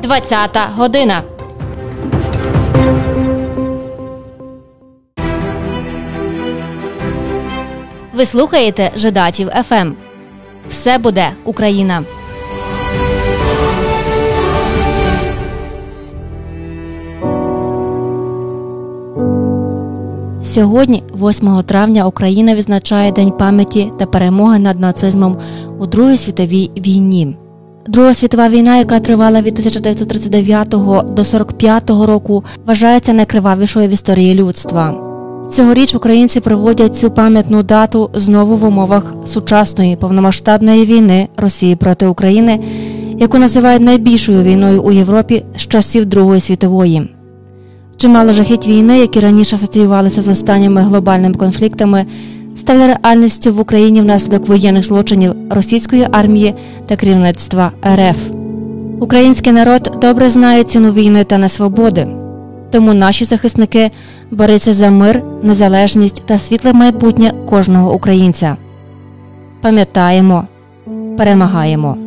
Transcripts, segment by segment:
20-та година. Ви слухаєте Жидачів ФМ. Все буде Україна. Сьогодні, 8 травня, Україна відзначає День пам'яті та перемоги над нацизмом у Другій світовій війні. Друга світова війна, яка тривала від 1939 до 1945 року, вважається найкривавішою в історії людства. Цьогоріч українці проводять цю пам'ятну дату знову в умовах сучасної повномасштабної війни Росії проти України, яку називають найбільшою війною у Європі з часів Другої світової. Чимало жахіть війни, які раніше асоціювалися з останніми глобальними конфліктами, стали реальністю в Україні внаслідок воєнних злочинів російської армії та керівництва РФ. Український народ добре знає ціну війни та несвободи. Тому наші захисники борються за мир, незалежність та світле майбутнє кожного українця. Пам'ятаємо, перемагаємо.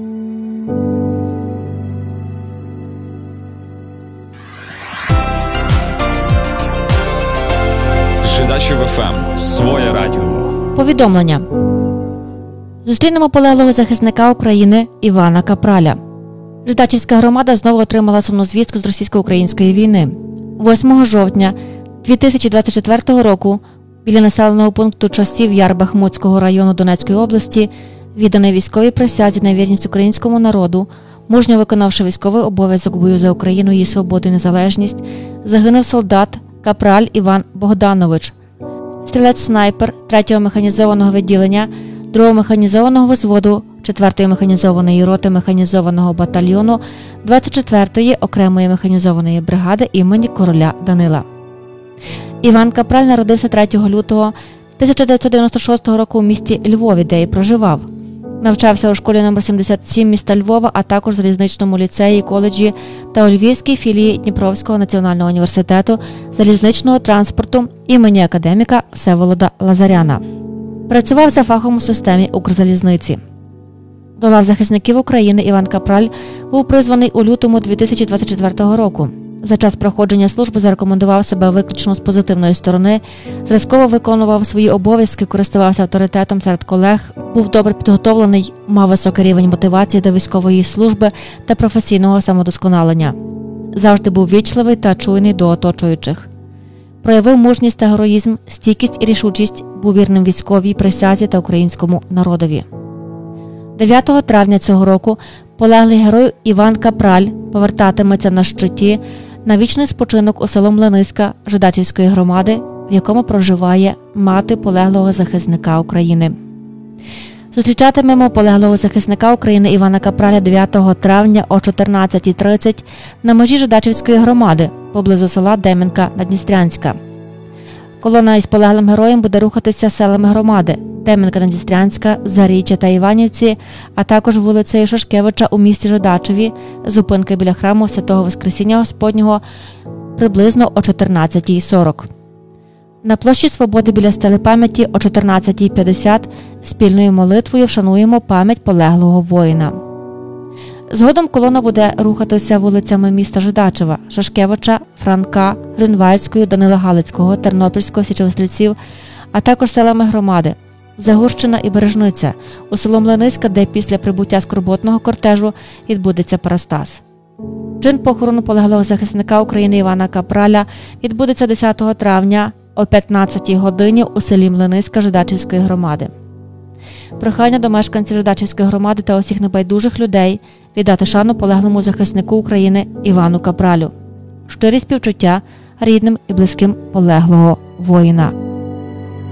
Жидачів ФМ. Своє радіо. Повідомлення. Зустрінемо полеглого захисника України Івана Капраля. Жидачівська громада знову отримала сумну звістку з російсько-української війни. 8 жовтня 2024 року біля населеного пункту Часів Яр Бахмутського району Донецької області, відданий військовій присязі на вірність українському народу, мужньо виконавши військовий обов'язок в бою за Україну, її свободу і незалежність, загинув солдат Капраль Іван Богданович, стрілець-снайпер 3-го механізованого відділення 2-го механізованого взводу 4-ї механізованої роти механізованого батальйону 24-ї окремої механізованої бригади імені короля Данила. Іван Капраль народився 3 лютого 1996 року у місті Львові, де і проживав. Навчався у школі номер 77 міста Львова, а також в залізничному ліцеї, коледжі та у Львівській філії Дніпровського національного університету залізничного транспорту імені академіка Всеволода Лазаряна. Працював за фахом у системі Укрзалізниці. До лав захисників України Іван Капраль був призваний у лютому 2024 року. За час проходження служби зарекомендував себе виключно з позитивної сторони, зразково виконував свої обов'язки, користувався авторитетом серед колег, був добре підготовлений, мав високий рівень мотивації до військової служби та професійного самодосконалення. Завжди був вічливий та чуйний до оточуючих. Проявив мужність та героїзм, стійкість і рішучість, був вірним військовій присязі та українському народові. 9 травня цього року полеглий герой Іван Капраль повертатиметься на щиті на вічний спочинок у село Млиниська Жидачівської громади, в якому проживає мати полеглого захисника України. Зустрічатимемо полеглого захисника України Івана Капраля 9 травня о 14:30 на межі Жидачівської громади, поблизу села Дем'янка-Надністрянська. Колона із полеглим героєм буде рухатися селами громади Дем'янка-Надністрянська, Заріччя та Іванівці, а також вулицею Шашкевича у місті Жидачеві, зупинки біля храму Святого Воскресіння Господнього приблизно о 14:40. На площі Свободи біля стели пам'яті о 14:50 спільною молитвою вшануємо пам'ять полеглого воїна. Згодом колона буде рухатися вулицями міста Жидачева, Шашкевича, Франка, Гринвальдською, Данила Галицького, Тернопільського, Січовострільців, а також селами громади Загурщина і Бережниця, у село Млиниська, де після прибуття скорботного кортежу відбудеться парастас. Чин похорону полеглого захисника України Івана Капраля відбудеться 10 травня о 15 годині у селі Млиниська Жидачівської громади. Прохання до мешканців Жидачівської громади та усіх небайдужих людей віддати шану полеглому захиснику України Івану Капралю. Щирі співчуття рідним і близьким полеглого воїна.